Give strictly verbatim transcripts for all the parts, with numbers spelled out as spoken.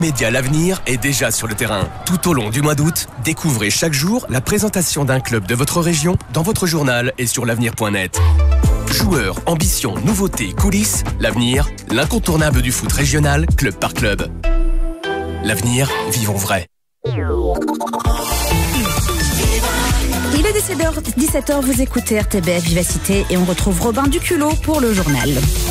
Média L'Avenir est déjà sur le terrain. Tout au long du mois d'août, découvrez chaque jour la présentation d'un club de votre région dans votre journal et sur l'avenir point net. Joueurs, ambitions, nouveautés, coulisses, L'Avenir, l'incontournable du foot régional, club par club. L'Avenir, vivons vrai. Il est dix-sept heures, vous écoutez R T B F Vivacité et on retrouve Robin Duculot pour le journal.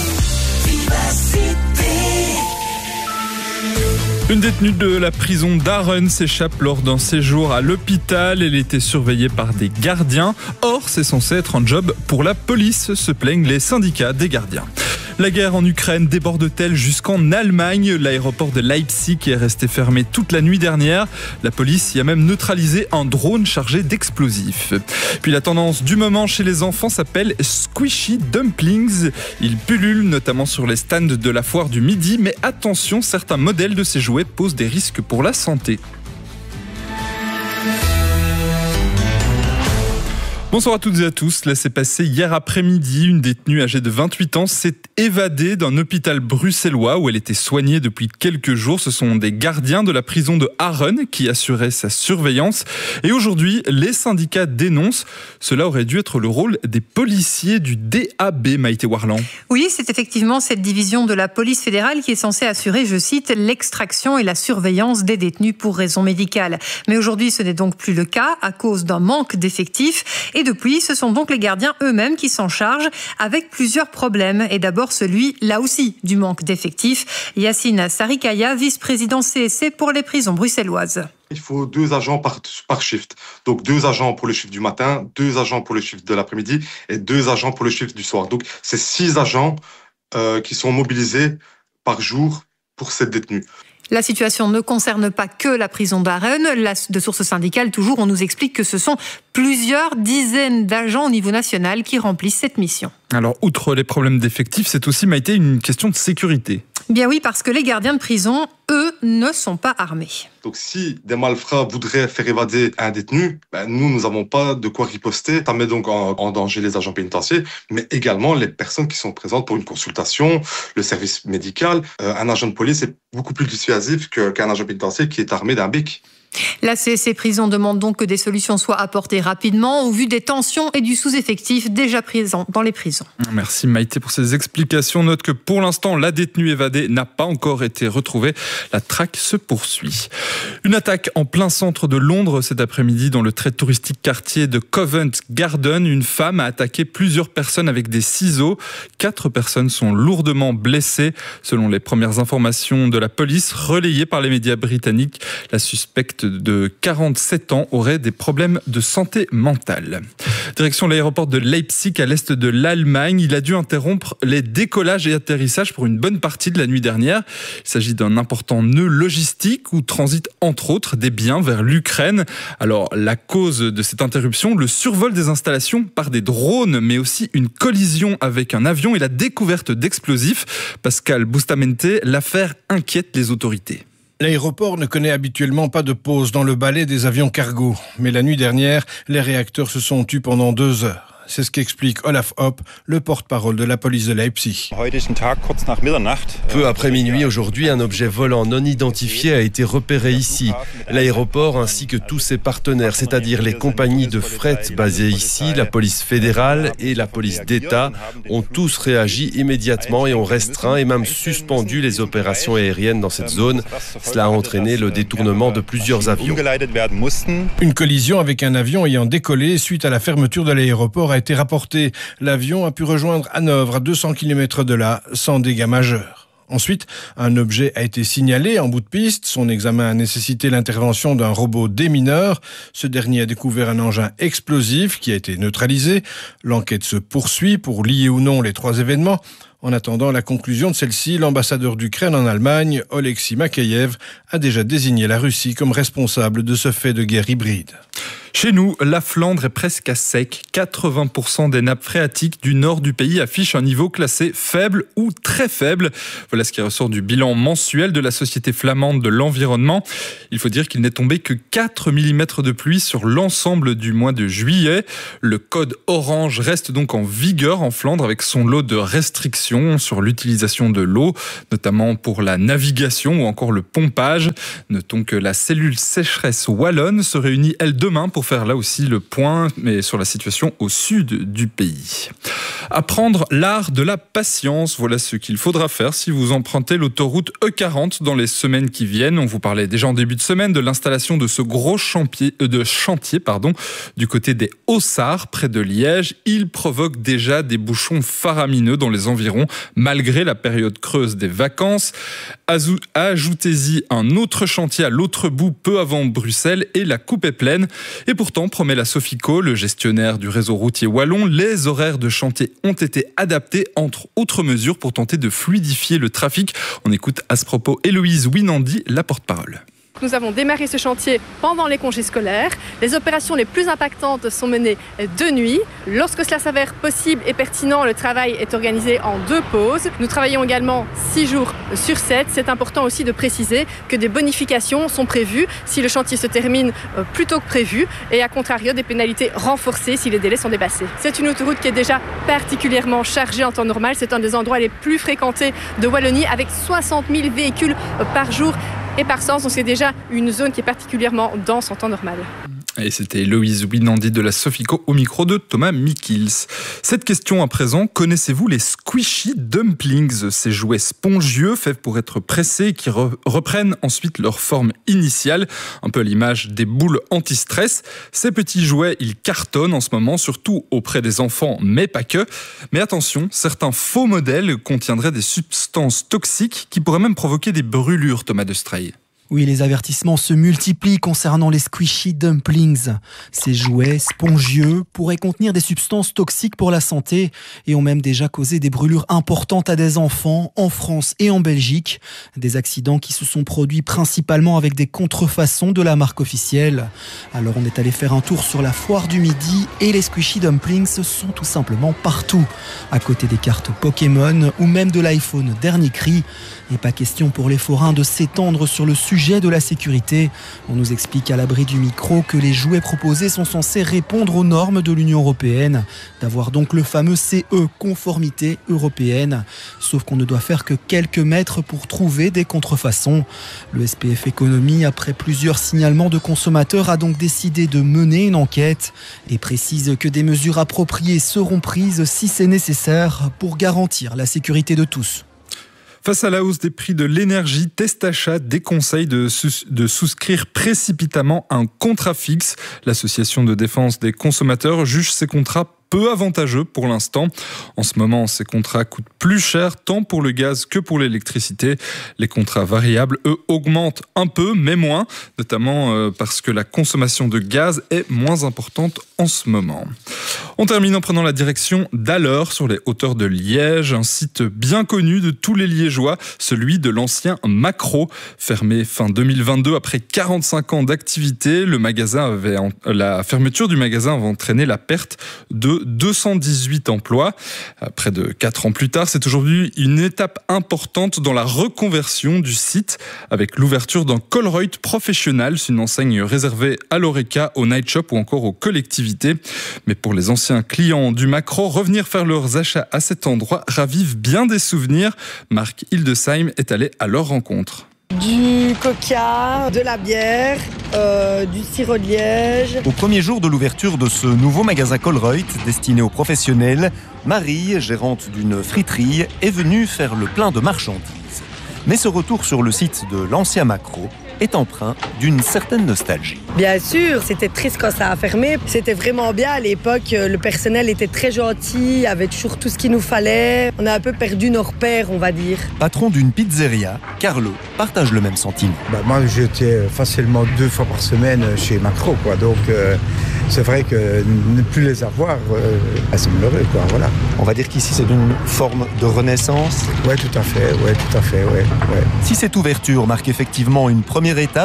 Une détenue de la prison d'Arun s'échappe lors d'un séjour à l'hôpital. Elle était surveillée par des gardiens. Or, c'est censé être un job pour la police, se plaignent les syndicats des gardiens. La guerre en Ukraine déborde-t-elle jusqu'en Allemagne ? L'aéroport de Leipzig est resté fermé toute la nuit dernière. La police y a même neutralisé un drone chargé d'explosifs. Puis la tendance du moment chez les enfants s'appelle Squishy Dumplings. Ils pullulent notamment sur les stands de la foire du Midi, mais attention, certains modèles de ces jouets posent des risques pour la santé. Bonsoir à toutes et à tous. Là, s'est passé hier après-midi. Une détenue âgée de vingt-huit ans s'est évadée d'un hôpital bruxellois où elle était soignée depuis quelques jours. Ce sont des gardiens de la prison de Arun qui assuraient sa surveillance. Et aujourd'hui, les syndicats dénoncent. Cela aurait dû être le rôle des policiers du D A B, Maïté Warland. Oui, c'est effectivement cette division de la police fédérale qui est censée assurer, je cite, l'extraction et la surveillance des détenus pour raisons médicales. Mais aujourd'hui, ce n'est donc plus le cas à cause d'un manque d'effectifs. Et depuis, ce sont donc les gardiens eux-mêmes qui s'en chargent avec plusieurs problèmes. Et d'abord celui, là aussi, du manque d'effectifs. Yacine Sarikaya, vice-président C S C pour les prisons bruxelloises. Il faut deux agents par, par shift. Donc deux agents pour le shift du matin, deux agents pour le shift de l'après-midi et deux agents pour le shift du soir. Donc c'est six agents euh, qui sont mobilisés par jour pour cette détenue. La situation ne concerne pas que la prison d'Arun. De sources syndicales, toujours, on nous explique que ce sont plusieurs dizaines d'agents au niveau national qui remplissent cette mission. Alors, outre les problèmes d'effectifs, c'est aussi, Maïté, une question de sécurité. Bien oui, parce que les gardiens de prison, eux, ne sont pas armés. Donc si des malfrats voudraient faire évader un détenu, ben nous, nous n'avons pas de quoi riposter. Ça met donc en, en danger les agents pénitentiaires, mais également les personnes qui sont présentes pour une consultation, le service médical. Euh, un agent de police est beaucoup plus dissuasif que, qu'un agent pénitentiaire qui est armé d'un bic. La C S C Prison demande donc que des solutions soient apportées rapidement au vu des tensions et du sous-effectif déjà présent dans les prisons. Merci Maïté pour ces explications. Note que pour l'instant, la détenue évadée n'a pas encore été retrouvée. La traque se poursuit. Une attaque en plein centre de Londres cet après-midi dans le très touristique quartier de Covent Garden. Une femme a attaqué plusieurs personnes avec des ciseaux. Quatre personnes sont lourdement blessées. Selon les premières informations de la police relayées par les médias britanniques, la suspecte de quarante-sept ans aurait des problèmes de santé mentale. Direction l'aéroport de Leipzig à l'est de l'Allemagne. Il a dû interrompre les décollages et atterrissages pour une bonne partie de la nuit dernière. Il s'agit d'un important nœud logistique où transitent entre autres des biens vers l'Ukraine. Alors la cause de cette interruption, le survol des installations par des drones, mais aussi une collision avec un avion et la découverte d'explosifs. Pascal Bustamente, l'affaire inquiète les autorités. L'aéroport ne connaît habituellement pas de pause dans le balai des avions cargo. Mais la nuit dernière, les réacteurs se sont tus pendant deux heures. C'est ce qu'explique Olaf Hopp, le porte-parole de la police de Leipzig. Peu après minuit aujourd'hui, un objet volant non identifié a été repéré ici. L'aéroport ainsi que tous ses partenaires, c'est-à-dire les compagnies de fret basées ici, la police fédérale et la police d'État, ont tous réagi immédiatement et ont restreint et même suspendu les opérations aériennes dans cette zone. Cela a entraîné le détournement de plusieurs avions. Une collision avec un avion ayant décollé suite à la fermeture de l'aéroport a été rapporté. L'avion a pu rejoindre Hanovre à deux cents kilomètres de là, sans dégâts majeurs. Ensuite, un objet a été signalé en bout de piste. Son examen a nécessité l'intervention d'un robot démineur. Ce dernier a découvert un engin explosif qui a été neutralisé. L'enquête se poursuit pour lier ou non les trois événements. En attendant la conclusion de celle-ci, l'ambassadeur d'Ukraine en Allemagne, Oleksiy Makeyev, a déjà désigné la Russie comme responsable de ce fait de guerre hybride. Chez nous, la Flandre est presque à sec. quatre-vingts pour cent des nappes phréatiques du nord du pays affichent un niveau classé faible ou très faible. Voilà ce qui ressort du bilan mensuel de la Société flamande de l'environnement. Il faut dire qu'il n'est tombé que quatre millimètres de pluie sur l'ensemble du mois de juillet. Le code orange reste donc en vigueur en Flandre avec son lot de restrictions sur l'utilisation de l'eau, notamment pour la navigation ou encore le pompage. Notons que la cellule sécheresse wallonne se réunit, elle, demain pour faire là aussi le point mais sur la situation au sud du pays. Apprendre l'art de la patience, voilà ce qu'il faudra faire si vous empruntez l'autoroute E quarante dans les semaines qui viennent. On vous parlait déjà en début de semaine de l'installation de ce gros chantier, euh, de chantier pardon, du côté des Hauts-Sarres, près de Liège. Il provoque déjà des bouchons faramineux dans les environs, malgré la période creuse des vacances. Ajoutez-y un autre chantier à l'autre bout, peu avant Bruxelles, et la coupe est pleine. Et pourtant, promet la Sofico, le gestionnaire du réseau routier wallon, les horaires de chantier ont été adaptés, entre autres mesures, pour tenter de fluidifier le trafic. On écoute à ce propos Héloïse Winandi, la porte-parole. Nous avons démarré ce chantier pendant les congés scolaires. Les opérations les plus impactantes sont menées de nuit. Lorsque cela s'avère possible et pertinent, le travail est organisé en deux pauses. Nous travaillons également six jours sur sept. C'est important aussi de préciser que des bonifications sont prévues si le chantier se termine plus tôt que prévu et à contrario des pénalités renforcées si les délais sont dépassés. C'est une autoroute qui est déjà particulièrement chargée en temps normal. C'est un des endroits les plus fréquentés de Wallonie avec soixante mille véhicules par jour et par sens, donc c'est déjà une zone qui est particulièrement dense en temps normal. Et c'était Héloïse Winandi de la Sofico au micro de Thomas Mikils. Cette question à présent, connaissez-vous les squishy dumplings, ces jouets spongieux faits pour être pressés qui re- reprennent ensuite leur forme initiale, un peu à l'image des boules anti-stress. Ces petits jouets, ils cartonnent en ce moment, surtout auprès des enfants, mais pas que. Mais attention, certains faux modèles contiendraient des substances toxiques qui pourraient même provoquer des brûlures, Thomas de Stray. Oui, les avertissements se multiplient concernant les squishy dumplings. Ces jouets spongieux pourraient contenir des substances toxiques pour la santé et ont même déjà causé des brûlures importantes à des enfants en France et en Belgique. Des accidents qui se sont produits principalement avec des contrefaçons de la marque officielle. Alors on est allé faire un tour sur la foire du Midi et les squishy dumplings sont tout simplement partout. À côté des cartes Pokémon ou même de l'iPhone dernier cri. Et pas question pour les forains de s'étendre sur le sujet de la sécurité. On nous explique à l'abri du micro que les jouets proposés sont censés répondre aux normes de l'Union européenne, d'avoir donc le fameux C E, conformité européenne. Sauf qu'on ne doit faire que quelques mètres pour trouver des contrefaçons. Le S P F Économie, après plusieurs signalements de consommateurs, a donc décidé de mener une enquête et précise que des mesures appropriées seront prises si c'est nécessaire pour garantir la sécurité de tous. Face à la hausse des prix de l'énergie, Testachat déconseille de, sus- de souscrire précipitamment un contrat fixe. L'association de défense des consommateurs juge ces contrats peu avantageux pour l'instant. En ce moment, ces contrats coûtent plus cher tant pour le gaz que pour l'électricité. Les contrats variables, eux, augmentent un peu, mais moins, notamment euh, parce que la consommation de gaz est moins importante en ce moment. On termine en prenant la direction d'Alleur, sur les hauteurs de Liège, un site bien connu de tous les Liégeois, celui de l'ancien Macro. Fermé fin deux mille vingt-deux après quarante-cinq ans d'activité, le magasin avait, la fermeture du magasin avait entraîné la perte de deux cent dix-huit emplois. Près de quatre ans plus tard, c'est aujourd'hui une étape importante dans la reconversion du site avec l'ouverture d'un Colruyt professionnel, une enseigne réservée à l'Oreca, au Night Shop ou encore aux collectivités. Mais pour les anciens clients du Macro, revenir faire leurs achats à cet endroit ravive bien des souvenirs. Marc Hildesheim est allé à leur rencontre. Du coca, de la bière, euh, du sirop de liège. Au premier jour de l'ouverture de ce nouveau magasin Colruyt, destiné aux professionnels, Marie, gérante d'une friterie, est venue faire le plein de marchandises. Mais ce retour sur le site de l'ancien Macro est empreint d'une certaine nostalgie. Bien sûr, c'était triste quand ça a fermé. C'était vraiment bien à l'époque. Le personnel était très gentil, avait toujours tout ce qu'il nous fallait. On a un peu perdu nos repères, on va dire. Patron d'une pizzeria, Carlo partage le même sentiment. Bah, moi, j'étais facilement deux fois par semaine chez Macro, quoi. Donc, euh, c'est vrai que ne plus les avoir, euh, c'est malheureux, quoi. Voilà. On va dire qu'ici, c'est une forme de renaissance. Ouais, tout à fait. Ouais, tout à fait. Ouais, ouais. Si cette ouverture marque effectivement une première étape,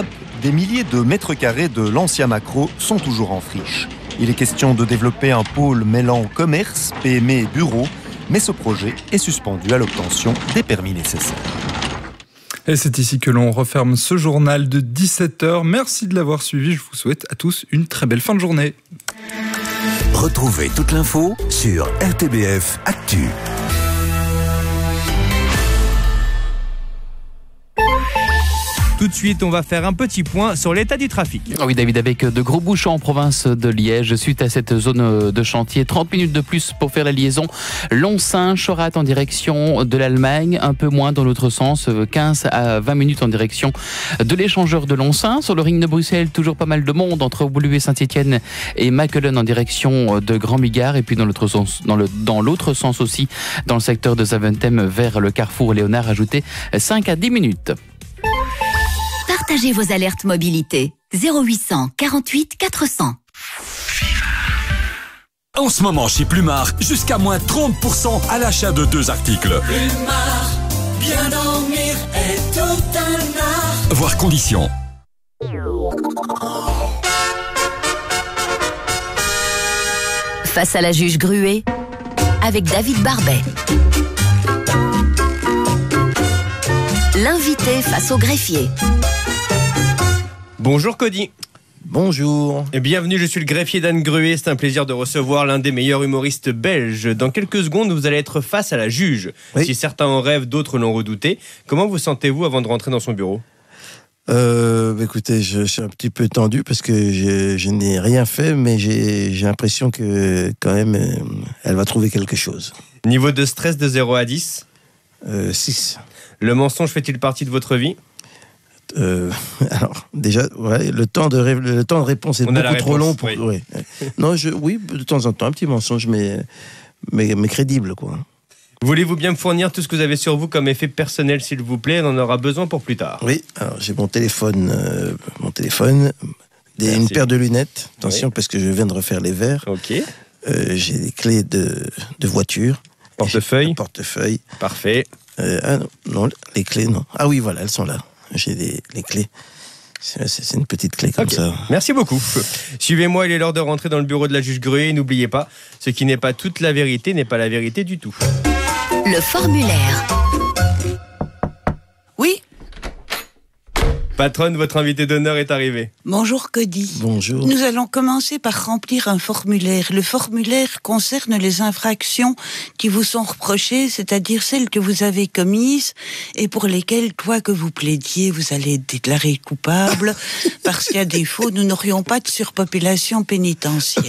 Des milliers de mètres carrés de l'ancien Macro sont toujours en friche. Il est question de développer un pôle mêlant commerce, P M E et bureaux, mais ce projet est suspendu à l'obtention des permis nécessaires. Et c'est ici que l'on referme ce journal de dix-sept heures. Merci de l'avoir suivi. Je vous souhaite à tous une très belle fin de journée. Retrouvez toute l'info sur R T B F Actu. Tout de suite, on va faire un petit point sur l'état du trafic. Oui, David, avec de gros bouchons en province de Liège, suite à cette zone de chantier. trente minutes de plus pour faire la liaison Longsin-Chorat en direction de l'Allemagne, un peu moins dans l'autre sens, quinze à vingt minutes en direction de l'échangeur de Longsin. Sur le ring de Bruxelles, toujours pas mal de monde entre Woluwe Saint-Étienne et Makelen en direction de Grand-Bigard. Et puis dans l'autre sens, dans le, dans l'autre sens aussi, dans le secteur de Zaventem vers le carrefour Léonard, ajouté cinq à dix minutes. Partagez vos alertes mobilité. zéro huit cent quarante-huit quatre cents. En ce moment chez Plumard, jusqu'à moins trente pour cent à l'achat de deux articles. Plumard, bien dormir est tout un art. Voir conditions. Face à la juge Gruet, avec David Barbet. L'invité face au greffier. Bonjour Cody. Bonjour. Et bienvenue, je suis le greffier d'Anne Gruet. C'est un plaisir de recevoir l'un des meilleurs humoristes belges. Dans quelques secondes, vous allez être face à la juge. Oui. Si certains en rêvent, d'autres l'ont redouté. Comment vous sentez-vous avant de rentrer dans son bureau ? Euh, écoutez, je suis un petit peu tendu parce que je, je n'ai rien fait, mais j'ai, j'ai l'impression que quand même, elle va trouver quelque chose. Niveau de stress de zéro à dix ? euh, six. Le mensonge fait-il partie de votre vie ? Euh, alors, déjà, ouais, le, temps de ré... le temps de réponse est On beaucoup trop réponse, long. Pour... Oui. Ouais. Non, je... oui, de temps en temps, un petit mensonge, mais, mais, mais crédible, quoi. Voulez-vous bien me fournir tout ce que vous avez sur vous comme effet personnel, s'il vous plaît ? On en aura besoin pour plus tard. Oui, alors j'ai mon téléphone, euh, mon téléphone, des, une paire de lunettes, attention, oui. Parce que je viens de refaire les verres. Ok. Euh, j'ai des clés de, de voiture. Portefeuille. Portefeuille. Parfait. Euh, ah non, non, les clés, non. Ah oui, voilà, elles sont là. J'ai des, les clés. C'est, c'est une petite clé comme okay. ça. Merci beaucoup. Suivez-moi, il est l'heure de rentrer dans le bureau de la juge Gruet. N'oubliez pas, ce qui n'est pas toute la vérité n'est pas la vérité du tout. Le formulaire. Oui. Patronne, votre invité d'honneur est arrivé. Bonjour Cody. Bonjour. Nous allons commencer par remplir un formulaire. Le formulaire concerne les infractions qui vous sont reprochées, c'est-à-dire celles que vous avez commises et pour lesquelles, quoi que vous plaidiez, vous allez être déclaré coupable parce qu'à défaut, nous n'aurions pas de surpopulation pénitentiaire.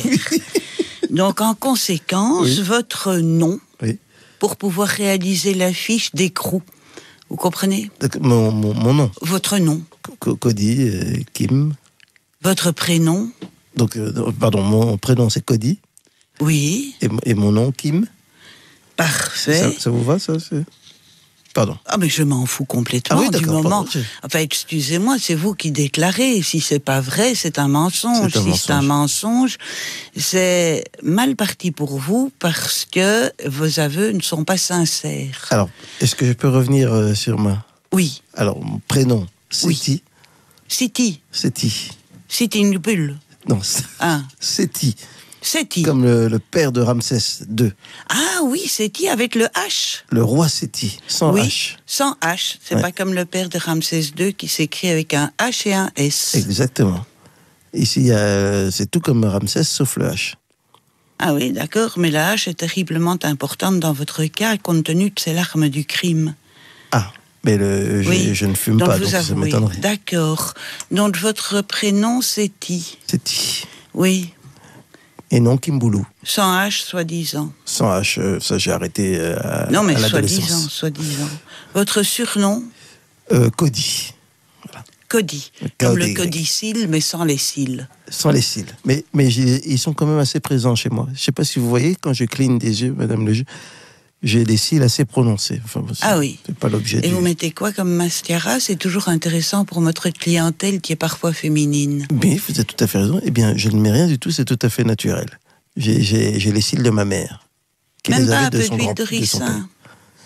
Donc en conséquence, oui. votre nom, oui. pour pouvoir réaliser la fiche d'écrou. Vous comprenez ? Mon, mon, mon nom. Votre nom. Cody, euh, Kim. Votre prénom. Donc, euh, pardon, mon prénom c'est Cody. Oui. Et, et mon nom, Kim. Parfait. Ça, ça vous va, ça c'est... Pardon. Ah, mais je m'en fous complètement ah oui, du moment. Pardon, enfin, excusez-moi, c'est vous qui déclarez. Si c'est pas vrai, c'est un mensonge. C'est un si mensonge. c'est un mensonge, c'est mal parti pour vous parce que vos aveux ne sont pas sincères. Alors, est-ce que je peux revenir euh, sur ma... Oui. Alors, mon prénom, Seti. Oui. Seti. Seti. Seti une bulle. Non, ah. Seti. Séti. Comme le, le père de Ramsès deux. Ah oui, Séti avec le H. Le roi Séti, sans oui, H. Sans H. C'est ouais. pas comme le père de Ramsès deux qui s'écrit avec un H et un S. Exactement. Ici, euh, c'est tout comme Ramsès, sauf le H. Ah oui, d'accord, mais la H est terriblement importante dans votre cas, compte tenu de c'est l'arme du crime. Ah, mais le, je, oui. je ne fume donc pas, vous donc avouez. Ça m'étonnerait. D'accord. Donc votre prénom, Séti. Séti. Oui. Et non Kimboulou. Sans H, soi-disant. Sans H, euh, ça j'ai arrêté euh, à, non, mais à l'adolescence. soi-disant, soi-disant. Votre surnom euh, Cody. Voilà. Cody. Comme le codicile, mais sans les cils. Sans les cils. Mais, mais ils sont quand même assez présents chez moi. Je ne sais pas si vous voyez, quand je cligne des yeux, madame le juge, j'ai des cils assez prononcés. Enfin, ah oui. C'est pas l'objet. Et du... vous mettez quoi comme mascara ? C'est toujours intéressant pour notre clientèle qui est parfois féminine. Mais vous avez tout à fait raison. Eh bien, je ne mets rien du tout, c'est tout à fait naturel. J'ai, j'ai, j'ai les cils de ma mère. Qui Même les pas avait un de peu son d'huile grand, de ricin.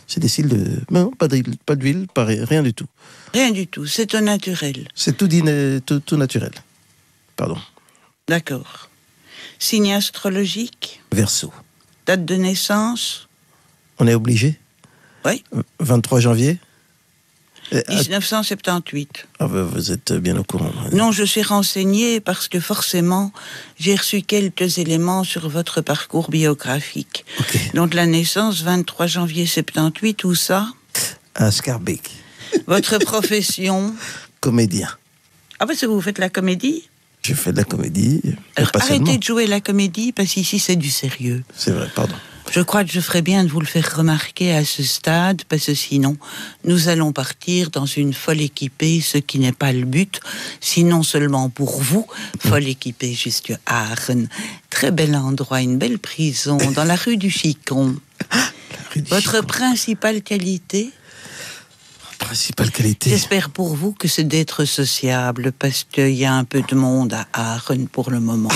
C'est des cils de... Non, pas d'huile, pas d'huile, pas rien, rien du tout. Rien du tout, c'est au naturel. C'est tout, dîner, tout, tout naturel. Pardon. D'accord. Signe astrologique? Verseau. Date de naissance? On est obligé? Oui. vingt-trois janvier? dix-neuf cent soixante-dix-huit. Ah ben, vous êtes bien au courant. Non, je suis renseignée parce que forcément, j'ai reçu quelques éléments sur votre parcours biographique. Okay. Donc la naissance, vingt-trois janvier soixante-dix-huit, où ça? À Scarbeck. Votre profession? Comédien. Ah parce que vous faites la comédie? Je fais de la comédie. Alors pas arrêtez seulement. de jouer la comédie parce qu'ici c'est du sérieux. C'est vrai, pardon. Je crois que je ferais bien de vous le faire remarquer à ce stade, parce que sinon, nous allons partir dans une folle équipée, ce qui n'est pas le but, sinon seulement pour vous, folle équipée jusqu'à Aachen. Très bel endroit, une belle prison, dans la rue du Chicon. Rue du Votre Chicon. principale qualité? Principale qualité. J'espère pour vous que c'est d'être sociable, parce qu'il y a un peu de monde à Aachen pour le moment.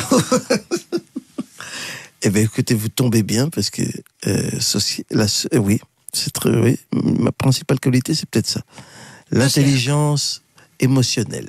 Eh bien, écoutez, vous tombez bien, parce que, euh, soci... la... euh, oui, c'est très, oui, ma principale qualité, c'est peut-être ça. L'intelligence émotionnelle.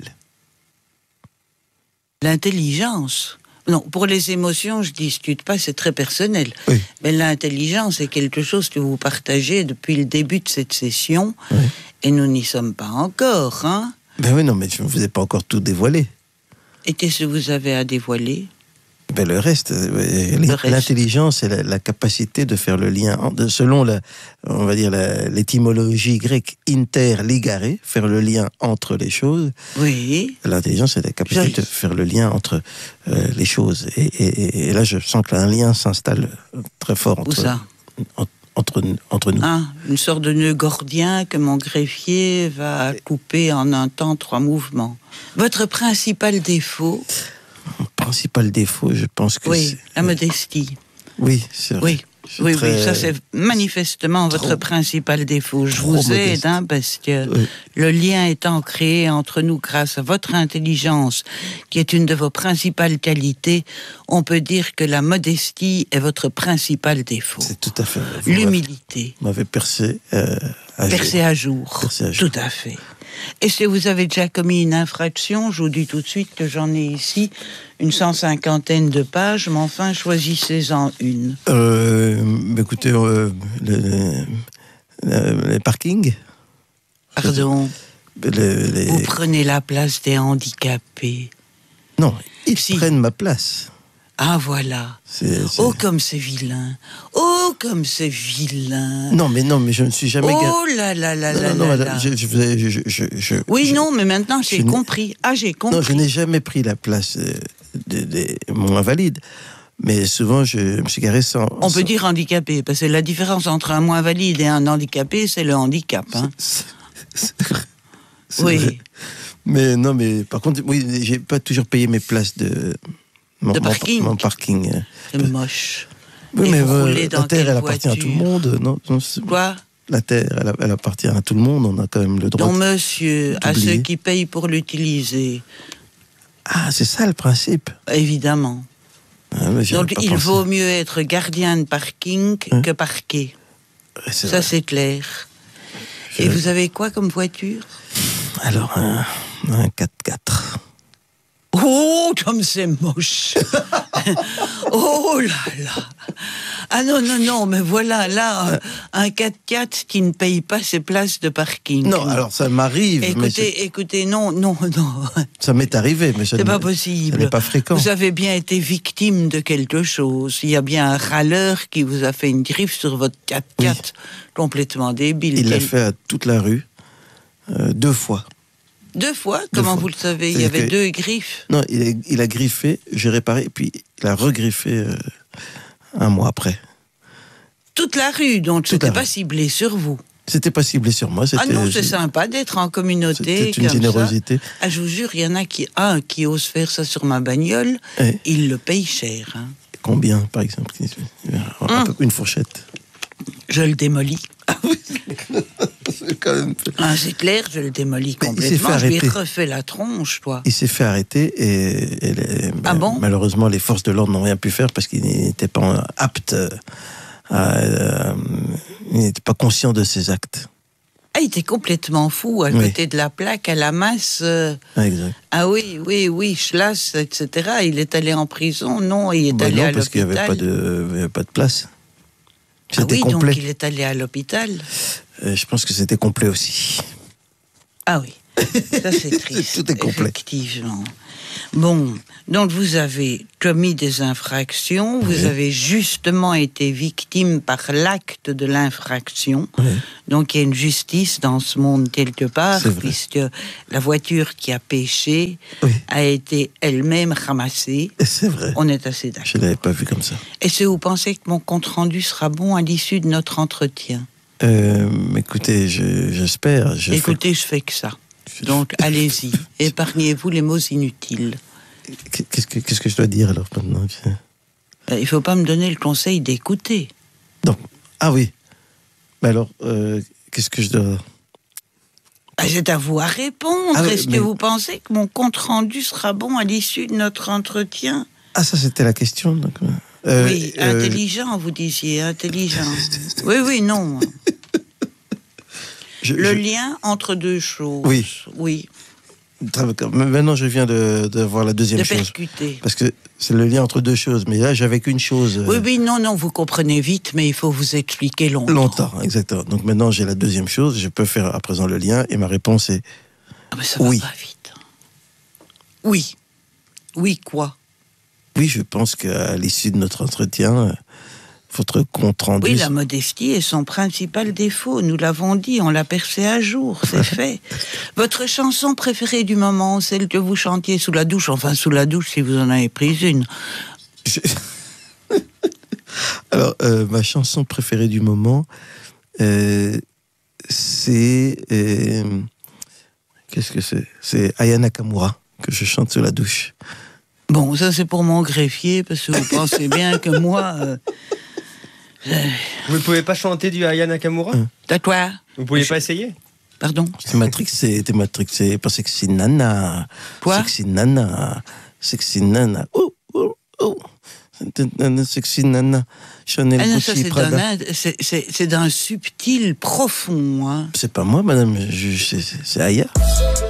L'intelligence? Non, pour les émotions, je discute pas, c'est très personnel. Oui. Mais l'intelligence est quelque chose que vous partagez depuis le début de cette session, oui. Et nous n'y sommes pas encore, hein? Ben oui, non, mais je ne vous ai pas encore tout dévoilé. Et qu'est-ce que vous avez à dévoiler? Ben le reste, l'intelligence et la, la capacité de faire le lien, de, selon la, on va dire la, l'étymologie grecque inter ligare, faire le lien entre les choses. Oui. L'intelligence, c'est la capacité Je... de faire le lien entre euh, les choses. Et, et, et là, je sens qu'un lien s'installe très fort entre, Où ça entre, entre, entre nous. Ah, une sorte de nœud gordien que mon greffier va couper en un temps trois mouvements. Votre principal défaut? Mon principal défaut, je pense que oui, c'est... la modestie. Oui, c'est vrai. Oui, oui, très... oui, ça c'est manifestement trop... votre principal défaut. Je vous aide, hein, parce que oui. Le lien étant créé entre nous grâce à votre intelligence, qui est une de vos principales qualités, on peut dire que la modestie est votre principal défaut. C'est tout à fait vrai. L'humilité. Vous m'avez percé euh, à percé jour. à jour. Percé à jour. Tout à fait. Est-ce que vous avez déjà commis une infraction? Je vous dis tout de suite que j'en ai ici une cent cinquantaine de pages, mais enfin, choisissez-en une. Euh, écoutez, euh, les, les, les parkings. Pardon. Les, les... Vous prenez la place des handicapés. Non, ils si. prennent ma place. Ah, voilà. C'est, c'est... Oh, comme c'est vilain. Oh, comme c'est vilain. Non, mais non, mais je ne suis jamais... Oh là là là non, là non, là non, là. Je, je, je, je, je, je, oui, je, non, mais maintenant, j'ai compris. Ah, j'ai compris. Non, je n'ai jamais pris la place de, de, de mon invalide. Mais souvent, je me suis garé sans... On sans... peut dire handicapé, parce que la différence entre un moins valide et un handicapé, c'est le handicap. Hein. C'est, c'est, c'est oui. Vrai. Mais non, mais par contre, oui, j'ai pas toujours payé mes places de... Mon, de parking. Mon, mon parking. C'est moche. Oui, et mais euh, la terre, elle appartient voiture? à tout le monde. Non, non Quoi? La terre, elle, elle appartient à tout le monde. On a quand même le droit. Non, monsieur, à ceux qui payent pour l'utiliser. Ah, c'est ça le principe. Évidemment. Ah, donc, il pensé. vaut mieux être gardien de parking hein? que parquet. C'est ça, vrai. c'est clair. Je... Et vous avez quoi comme voiture? Alors, un, un quatre-quatre. Oh, comme c'est moche. Oh là là. Ah non, non, non, mais voilà, là, un, un quatre-quatre qui ne paye pas ses places de parking. Non, alors ça m'arrive. Écoutez, mais c'est... écoutez, non, non, non. Ça m'est arrivé, mais ça c'est pas possible. Ça n'est pas fréquent. Vous avez bien été victime de quelque chose. Il y a bien un râleur qui vous a fait une griffe sur votre quatre-quatre, oui. Complètement débile. Il l'a fait à toute la rue, euh, deux fois. Deux fois? Deux Comment fois. Vous le savez? Il y avait que... deux griffes? Non, il a, il a griffé, j'ai réparé, et puis il a regriffé euh, un mois après. Toute la rue, donc c'était pas ciblé sur vous? C'était pas ciblé sur moi. Ah non, c'est sympa d'être en communauté. C'était une comme générosité. Ça. Ah, je vous jure, il y en a qui, un qui ose faire ça sur ma bagnole, et il le paye cher. Hein. Combien, par exemple? hum. Une fourchette. Je le démolis. c'est quand même... ah, c'est clair, je le démolis complètement. Je lui refais la tronche, toi. Il s'est fait arrêter et, et les, ah ben, bon malheureusement les forces de l'ordre n'ont rien pu faire parce qu'il n'était pas apte euh, il n'était pas conscient de ses actes. Ah, il était complètement fou, à Oui. côté de la plaque, à la masse. euh, Ah, exact. Ah oui, oui, oui, Schlass, et cetera. Il est allé en prison. Non, il est Bah allé non, à parce qu'il n'y l'hôpital. avait pas de, il y avait pas de place. Ah C'était oui, complet. donc il est allé à l'hôpital. Euh, je pense que c'était complet aussi. Ah oui, ça c'est triste. Tout est complet. Effectivement. Bon, donc vous avez commis des infractions, vous Oui. avez justement été victime par l'acte de l'infraction. Oui. Donc il y a une justice dans ce monde quelque part, C'est vrai. puisque la voiture qui a péché Oui. a été elle-même ramassée. C'est vrai. On est assez d'accord. Je ne l'avais pas vu comme ça. Est-ce que vous pensez que mon compte-rendu sera bon à l'issue de notre entretien? Euh, écoutez, je- j'espère. Je fais- Écoutez, je fais que ça. Donc allez-y, épargnez-vous les mots inutiles. Qu'est-ce que, qu'est-ce que je dois dire alors maintenant? Ben, il ne faut pas me donner le conseil d'écouter. Donc, ah oui. Mais alors, euh, qu'est-ce que je dois... Ben, c'est à vous à répondre. Ah oui, Est-ce mais- que vous pensez que mon compte-rendu sera bon à l'issue de notre entretien? Ah, ça c'était la question. Donc, euh, Oui, euh, intelligent, vous disiez, intelligent. Oui, oui, non. je- Le je- lien entre deux choses. Oui. Oui. Très bien. Maintenant, je viens de, de voir la deuxième De chose. percuter. Parce que c'est le lien entre deux choses. Mais là, j'avais qu'une chose. euh, Oui, oui, non, non, vous comprenez vite, mais il faut vous expliquer longtemps. Longtemps, exactement. Donc maintenant, j'ai la deuxième chose. Je peux faire à présent le lien. Et ma réponse est Ah, mais ça oui. va pas vite. Oui. Oui, quoi? Oui, je pense qu'à l'issue de notre entretien, euh, votre compte rendu... Oui, la modestie est son principal défaut. Nous l'avons dit, on l'a percé à jour, c'est fait. Votre chanson préférée du moment, celle que vous chantiez sous la douche, enfin sous la douche si vous en avez pris une. Alors, euh, ma chanson préférée du moment, euh, c'est... euh, qu'est-ce que c'est? C'est Aya Nakamura, que je chante sous la douche. Bon, ça c'est pour mon greffier, parce que vous pensez bien que moi... euh, Vous ne pouvez pas chanter du Aya Nakamura? T'as quoi? Vous ne pourriez pas essayer? Pardon? T'es matrixé, t'es matrixé par Sexy Nana. Quoi? Sexy Nana. Sexy Nana. Oh, oh, oh. Sexy Nana. Chanel, Ah non, ça Gucci, c'est Prada. d'un, c'est, c'est, c'est d'un subtil profond. Hein. C'est pas moi, madame. Je- je- C'est c'est Aya.